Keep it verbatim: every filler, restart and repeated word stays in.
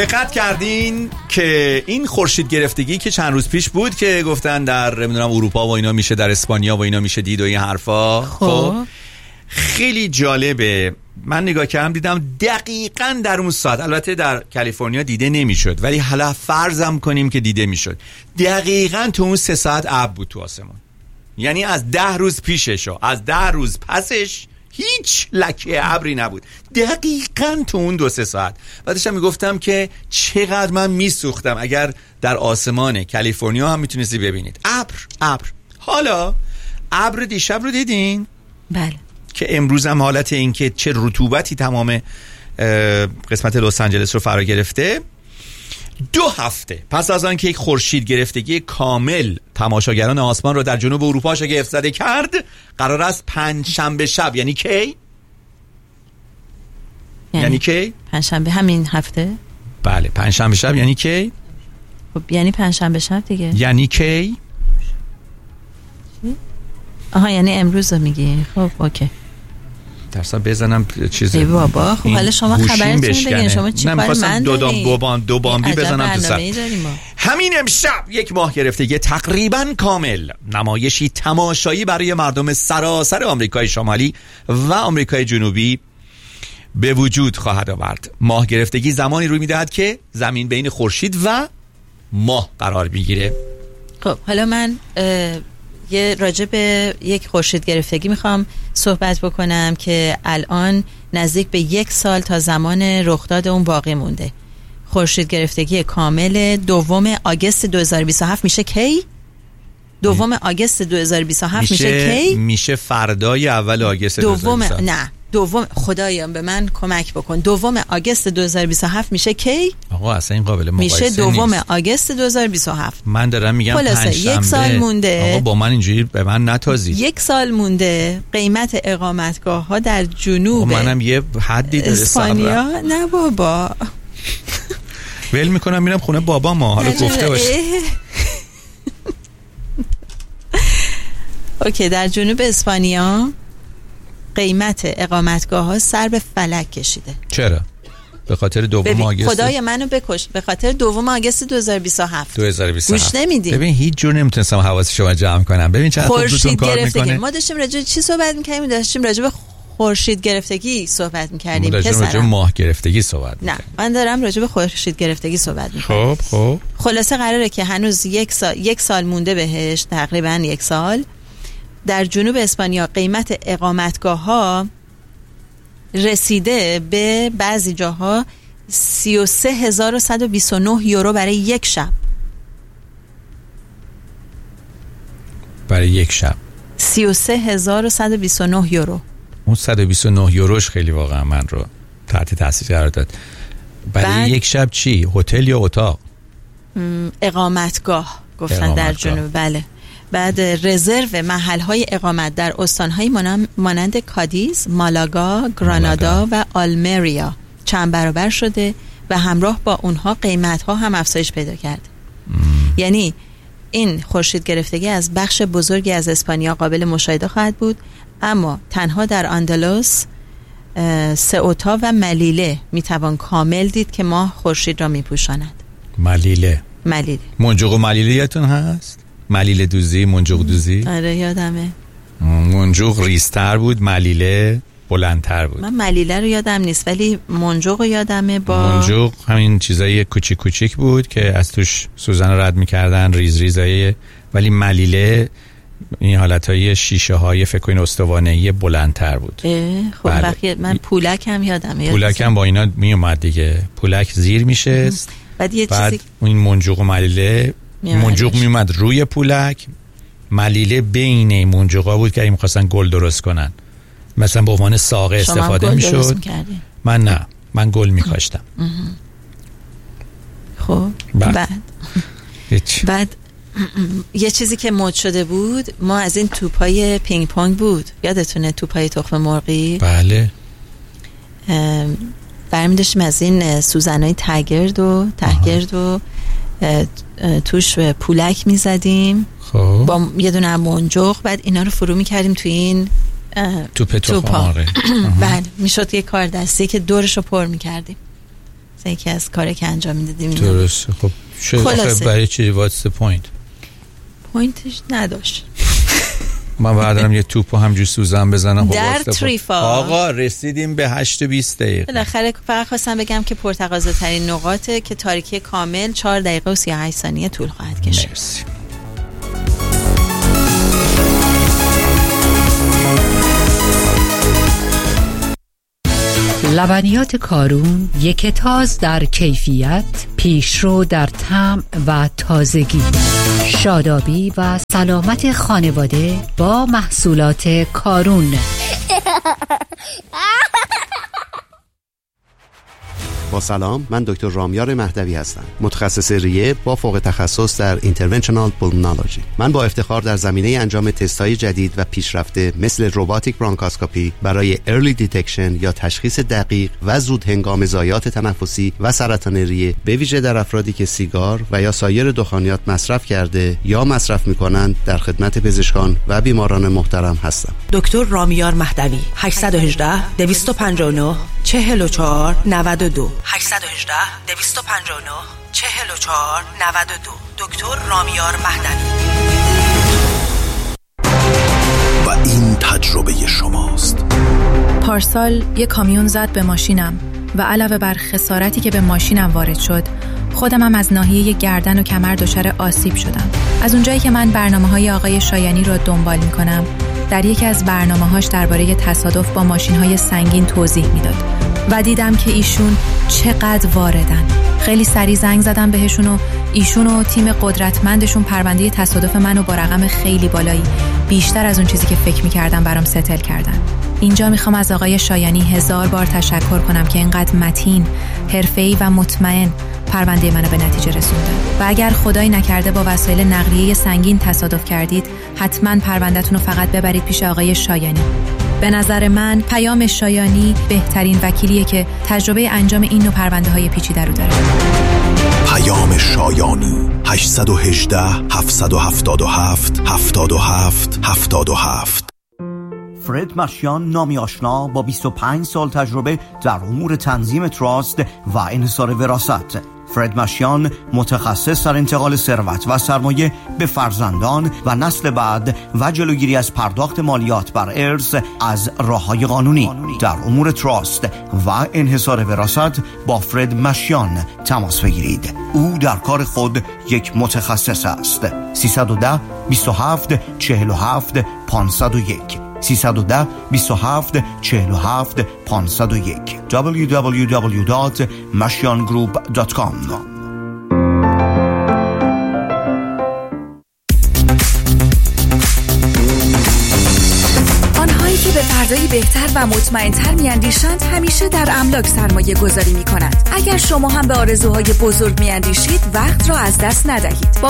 دقت کردین که این خورشید گرفتگی که چند روز پیش بود که گفتن در نمیدونم اروپا و اینا میشه، در اسپانیا و اینا میشه دید و این حرفا، خب خیلی جالبه. من نگاه کردم دیدم دقیقاً در اون ساعت، البته در کالیفرنیا دیده نمیشد ولی حالا فرضم کنیم که دیده میشد، دقیقاً تو اون سه ساعت ابر بود تو آسمون. یعنی از ده روز پیشش و از ده روز پسش هیچ لکه ابری نبود، دقیقاً تو اون دو سه ساعت. بعدش هم میگفتم که چقدر من میسوختم اگر در آسمان کالیفرنیا هم میتونستی ببینید ابر ابر. حالا ابر دیشب رو دیدین؟ بله. که امروز هم حالت این که چه رطوبتی تمام قسمت لس آنجلس رو فرا گرفته. دو هفته پس از آن که یک خورشید گرفتگی کامل تماشاگران آسمان رو در جنوب اروپا شگفت زده کرد، قرار است پنجشنبه شب، یعنی کی؟ یعنی, یعنی کی؟ پنجشنبه همین هفته؟ بله پنجشنبه شب. یعنی کی؟ خب یعنی پنجشنبه شب دیگه. یعنی کی؟ آها یعنی امروز رو میگی. خب اوکی. درسا بزنم چیزی. ای بابا خب حالا شما خبرتون بگین، شما چی کار من دو دام دو بام دو بامبی بزنم تو سر. همین امشب یک ماه گرفتگی تقریبا کامل، نمایشی تماشایی برای مردم سراسر آمریکای شمالی و آمریکای جنوبی به وجود خواهد آورد. ماه گرفتگی زمانی روی میدهد که زمین بین خورشید و ماه قرار میگیره. خب حالا من یه راجع به یک خورشید گرفتگی میخوام صحبت بکنم که الان نزدیک به یک سال تا زمان رخداد اون باقی مونده. خورشید گرفتگی کامل دوم آگوست دو هزار و بیست و هفت میشه کی؟ دوم آگوست دو هزار و بیست و هفت میشه, میشه کی؟ میشه فردای اول آگوست دو هزار و بیست و هفت. نه دوم، خدایا به من کمک بکن، دوم آگوست دو هزار و بیست و هفت میشه کی؟ آقا اصلا این قابل مقایسه نیست. میشه دوم آگوست دو هزار و بیست و هفت. من دارم میگم پنجشنبه. یک سال مونده. آقا با من اینجوری به من نتازی. یک سال مونده. قیمت اقامتگاه ها در جنوب منم یه حدی داره اسپانیا. نه بابا ول میکنم میرم خونه بابا ما. حالا گفته باش. اوکی. در جنوب اسپانیا قیمت اقامتگاه ها سر به فلک کشیده. چرا؟ به خاطر دوم آگوست. خدای منو بکش. به خاطر دوم آگوست دو هزار و بیست و هفت. دو هزار و بیست و هفت. گوش نمیدی. ببین هیچ جور نمیتونستم حواس شما جمع کنم. ببین چقدر خوب دوتون کار میکنه. ما داشتیم راجع به چی صحبت می‌کردیم؟ داشتیم راجع به خورشید گرفتگی صحبت می‌کردیم. ما داشتیم راجع به ماه گرفتگی صحبت می‌کردیم. نه من دارم راجع به خورشید گرفتگی صحبت می‌کنم. خب خب. خلاصه قراره که هنوز یک سال یک سال مونده بهش، تقریبا یک سال. در جنوب اسپانیا قیمت اقامتگاه‌ها رسیده به بعضی جاها سی و سه هزار و صد و بیست و نه یورو برای یک شب. برای یک شب سی و سه هزار و صد و بیست و نه یورو. اون صد و بیست و نه یوروش خیلی واقعا من رو تحت تاثیر قرار داد. برای یک شب چی؟ هتل یا اتاق؟ اقامتگاه گفتن اقامتگاه. در جنوب. بله. بعد رزرو محل‌های اقامت در استان‌های مانند کادیز، مالاگا، گرانادا و آلمریا چند برابر شده و همراه با اونها قیمت‌ها هم افزایش پیدا کرده. یعنی این خورشید گرفتگی از بخش بزرگی از اسپانیا قابل مشاهده خواهد بود، اما تنها در اندلس، سئوتا و ملیله میتوان کامل دید که ماه خورشید را میپوشاند. ملیله ملیله منجوق و ملیله یادتون هست؟ ملیله دوزی، منجوق دوزی. آره یادمه. منجوق ریزتر بود، ملیله بلندتر بود. من ملیله رو یادم نیست ولی منجوق رو یادمه. با منجوق همین چیزای کوچیک کوچیک بود که از توش سوزن رد میکردن، ریز ریزای. ولی ملیله این حالتهای شیشه های فکر کنین استوانه‌ای بلندتر بود. خب بله. من پولک هم یادمه. پولک هم با اینا میومد دیگه. پولک زیر میشه. بعد یه بعد چیزی این منجوق و ملیله، منجوق میومد روی پولک، ملیله بین منجوقا بود که می‌خواستن گل درست کنن، مثلا به عنوان ساقه استفاده میشد. من نه، من گل می‌کاشتم. خب بعد بعد یه چیزی که مد شده بود، ما از این توپای پینگ پونگ بود، یادتونه توپای تخم مرغی؟ بله. برمی داشتیم از این سوزنای تگرد و تهگرد و توش پولک می زدیم خب. با یه دونه منجوق، بعد اینا رو فرو می کردیم توی این توپ تخم مرغ. بله، می شد یه کار دستی که دورش رو پر می کردیم. یکی از کاری که انجام میدادیم. درسته. خب چه برای چی واتس پوینت؟ پوینتش نداشت. من بعدم یه توپو همجور سوزن بزنم در تریفا. آقا رسیدیم به هشت و بیست دقیقه. بالاخره فقط خواستم بگم که پرتقاضا ترین نقاطه که تاریکی کامل چهار دقیقه و سی و هشت ثانیه طول خواهد کشید. مرسی. لبنیات کارون یک تاز در کیفیت، پیشرو در طعم و تازگی، شادابی و سلامت خانواده با محصولات کارون. با سلام، من دکتر رامیار مهدوی هستم، متخصص ریه با فوق تخصص در اینترونشنال پولمونولوژی. من با افتخار در زمینه انجام تست‌های جدید و پیشرفته مثل روباتیک برونکاسکوپی برای ارلی دیتکشن یا تشخیص دقیق و زود هنگام ضایعات تنفسی و سرطان ریه، به ویژه در افرادی که سیگار و یا سایر دخانیات مصرف کرده یا مصرف می‌کنند، در خدمت پزشکان و بیماران محترم هستم. دکتر رامیار مهدوی، هشت یک هشت دویست و پنجاه و نه چهل و چهار نود و دو هشت یک هشت دویست و پنجاه و نه چهل و چهار نود و دو. دکتر رامیار مهدوی. و این تجربه شماست. پارسال یک کامیون زد به ماشینم و علاوه بر خسارتی که به ماشینم وارد شد، خودم هم از ناحیه گردن و کمر دچار آسیب شدم. از اونجایی که من برنامه‌های آقای شایانی رو دنبال می‌کنم، در یکی از برنامه‌هاش درباره تصادف با ماشین‌های سنگین توضیح میداد و دیدم که ایشون چقدر واردن. خیلی سریع زنگ زدم بهشون و ایشون و تیم قدرتمندشون پرونده تصادف منو با رقم خیلی بالایی، بیشتر از اون چیزی که فکر می‌کردم، برام ستل کردن. اینجا میخوام از آقای شایانی هزار بار تشکر کنم که اینقدر متین، حرفه‌ای و مطمئن پرونده منو به نتیجه رسوندن. و اگر خدایی نکرده با وسایل نقلیه سنگین تصادف کردید، حتما پرونده‌تون رو فقط ببرید پیش آقای شایانی. به نظر من پیام شایانی بهترین وکیلیه که تجربه انجام این نوع پرونده‌های پیچیده رو داره. پیام شایانی هشت یک هشت هفت هفت هفت هفت هفت هفت هفت. فرد مشیان، نامی آشنا با بیست و پنج سال تجربه در امور تنظیم تراست و انحصار وراثت. فرد مشیان متخصص در انتقال ثروت و سرمایه به فرزندان و نسل بعد و جلوگیری از پرداخت مالیات بر ارث از راه‌های قانونی. در امور تراست و انحصار وراثت با فرد مشیان تماس بگیرید. او در کار خود یک متخصص است. سیصد و ده بیست و هفت چهل و هفت پانصد و یک سیصد و ده بیست و هفت چهل و هفت پانصد و یک دبلیو دبلیو دبلیو دات مشیان گروپ دات کام. آنهایی که به فردایی بهتر و مطمئن‌تر می‌اندیشند همیشه در املاک سرمایه گذاری می‌کنند. اگر شما هم به آرزوهای بزرگ می‌اندیشید، وقت را از دست ندهید. با